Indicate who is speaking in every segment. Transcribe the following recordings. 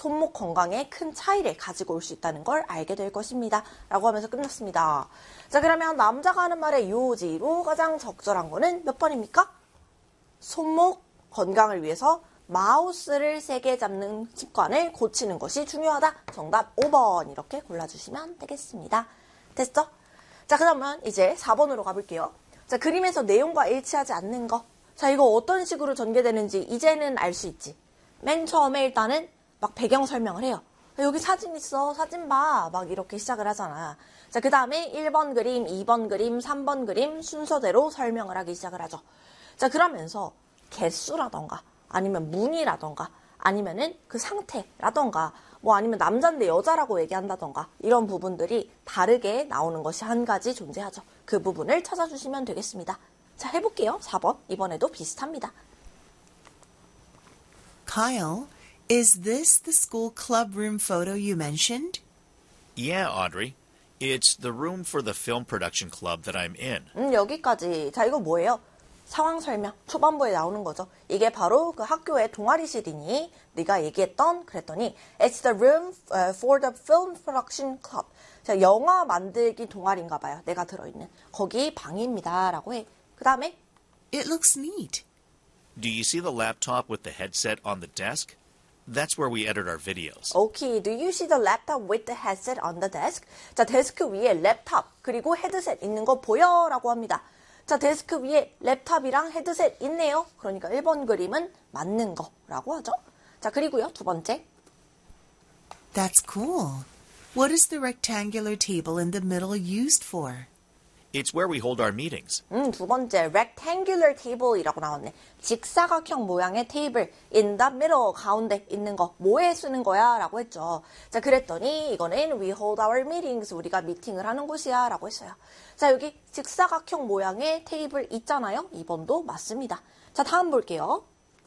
Speaker 1: 손목 건강에 큰 차이를 가지고 올 수 있다는 걸 알게 될 것입니다. 라고 하면서 끝났습니다. 자, 그러면 남자가 하는 말의 요지로 가장 적절한 거는 몇 번입니까? 손목 건강을 위해서 마우스를 세게 잡는 습관을 고치는 것이 중요하다. 정답 5번 이렇게 골라주시면 되겠습니다. 됐죠? 자, 그러면 이제 4번으로 가볼게요. 자, 그림에서 내용과 일치하지 않는 거. 자, 이거 어떤 식으로 전개되는지 이제는 알 수 있지. 맨 처음에 일단은 막 배경 설명을 해요. 여기 사진 있어. 사진 봐. 막 이렇게 시작을 하잖아. 자, 그 다음에 1번 그림, 2번 그림, 3번 그림 순서대로 설명을 하기 시작을 하죠. 자, 그러면서 개수라던가 아니면 무늬라던가 아니면은 그 상태라던가 뭐 아니면 남자인데 여자라고 얘기한다던가 이런 부분들이 다르게 나오는 것이 한 가지 존재하죠. 그 부분을 찾아주시면 되겠습니다. 자, 해볼게요. 4번. 이번에도 비슷합니다.
Speaker 2: Kyle, is this the school club room photo you mentioned?
Speaker 3: Yeah, Audrey. It's the room for the film production club that I'm in.
Speaker 1: 여기까지. 자, 이거 뭐예요? 상황 설명. 초반부에 나오는 거죠. 이게 바로 그 학교의 동아리실이니 네가 얘기했던 그랬더니 It's the room for the film production club. 자, 영화 만들기 동아리인가 봐요. 내가 들어있는. 거기 방입니다. 라고 해. 그 다음에
Speaker 2: It looks neat.
Speaker 3: Do you see the laptop with the headset on the desk? That's where we edit our videos.
Speaker 1: Okay. Do you see the laptop with the headset on the desk? 자, 데스크 위에 랩탑 그리고 헤드셋 있는 거 보여? 라고 합니다. 자, 데스크 위에 랩탑이랑 헤드셋 있네요. 그러니까 1번 그림은 맞는 거라고 하죠. 자, 그리고요. 두 번째.
Speaker 2: That's cool. What is the rectangular table in the middle used for?
Speaker 3: It's where we hold our meetings.
Speaker 1: 두 번째, rectangular table이라고 나왔네. 직사각형 모양의 테이블, in the middle, 가운데 있는 거, 뭐에 쓰는 거야? 라고 했죠. 자, 그랬더니 이거는 we hold our meetings, 우리가 미팅을 하는 곳이야 라고 했어요. 자, 여기 직사각형 모양의 테이블 있잖아요. 2번도 맞습니다. 자, 다음 볼게요.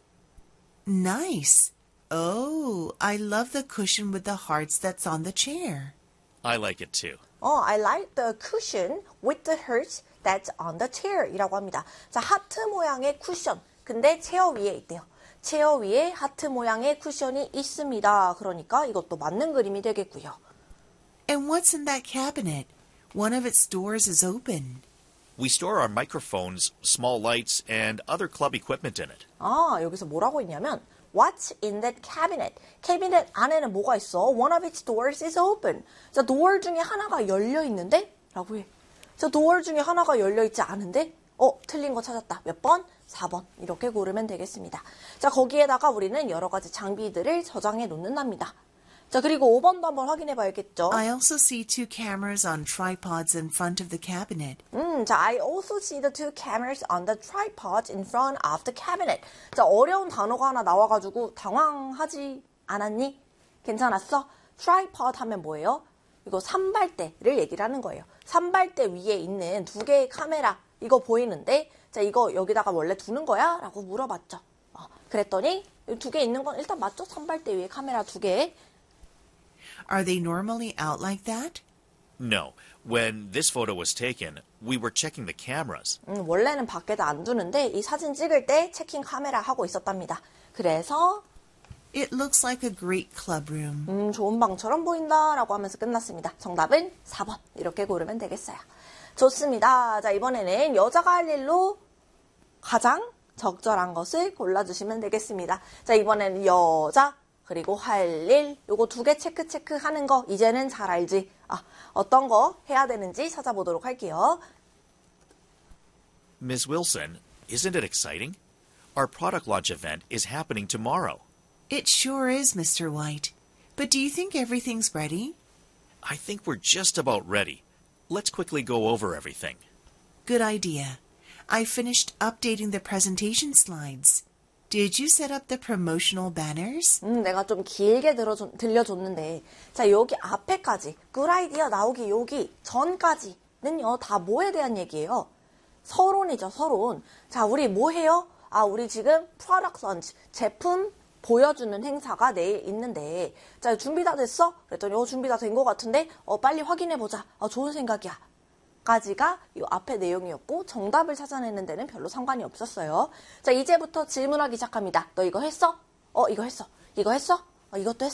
Speaker 2: Nice. Oh, I love the cushion with the hearts that's on the chair.
Speaker 3: I like it too.
Speaker 1: I like the cushion with the hearts that's on the chair 이라고 합니다. 자, 하트 모양의 쿠션. 근데 체어 위에 있대요. 체어 위에 하트 모양의 쿠션이 있습니다. 그러니까 이것도 맞는 그림이 되겠고요.
Speaker 2: And what's in that cabinet? One of its doors is open.
Speaker 3: We store our microphones, small lights, and other club equipment in it.
Speaker 1: 아, 여기서 뭐라고 했냐면 What's in that cabinet? 캐비넷 안에는 뭐가 있어? One of its doors is open. 자, door 중에 하나가 열려 있는데? 라고 해. 자, door 중에 하나가 열려 있지 않은데? 틀린 거 찾았다. 몇 번? 4번. 이렇게 고르면 되겠습니다. 자, 거기에다가 우리는 여러 가지 장비들을 저장해 놓는답니다. 자, 그리고 5번도 한번 확인해 봐야겠죠.
Speaker 2: I also see two cameras on tripods in front of the cabinet.
Speaker 1: 자, I also see the two cameras on the tripods in front of the cabinet. 자, 어려운 단어가 하나 나와가지고 당황하지 않았니? 괜찮았어? tripod 하면 뭐예요? 이거 산발대를 얘기를 하는 거예요. 산발대 위에 있는 두 개의 카메라, 이거 보이는데, 자, 이거 여기다가 원래 두는 거야? 라고 물어봤죠. 그랬더니 두 개 있는 건 일단 맞죠? 산발대 위에 카메라 두 개.
Speaker 2: Are they normally out like that?
Speaker 3: No. When this photo was taken, we were checking the cameras.
Speaker 1: 원래는 밖에다 안 두는데 이 사진 찍을 때 체킹 카메라 하고 있었답니다. 그래서
Speaker 2: It looks like a great club room.
Speaker 1: 좋은 방처럼 보인다 라고 하면서 끝났습니다. 정답은 4번 이렇게 고르면 되겠어요. 좋습니다. 자, 이번에는 여자가 할 일로 가장 적절한 것을 골라주시면 되겠습니다. 자, 이번에는 여자 그리고 할 일, 요거 두 개 체크하는 거 이제는 잘 알지. 어떤 거 해야 되는지 찾아보도록 할게요.
Speaker 3: Ms. Wilson, isn't it exciting? Our product launch event is happening tomorrow.
Speaker 2: It sure is, Mr. White. But do you think everything's ready?
Speaker 3: I think we're just about ready. Let's quickly go over everything.
Speaker 2: Good idea. I finished updating the presentation slides. Did you set up the promotional banners?
Speaker 1: 내가 좀 길게 들려줬는데, 자, 여기 앞에까지, good idea 나오기 여기 전까지는요, 다 뭐에 대한 얘기예요? 서론이죠, 서론. 자, 우리 뭐 해요? 우리 지금 product launch, 제품 보여주는 행사가 내일 있는데, 자, 준비 다 됐어? 그랬더니, 준비 다 된 것 같은데, 빨리 확인해보자. 좋은 생각이야. 까지가 이 앞에 내용이었고 정답을 찾아내는 데는 별로 상관이 없었어요. 자, 이제부터 질문하기 시작합니다. 너 이거 했어? 이거 했어. 이거 했어? 이것도 했어.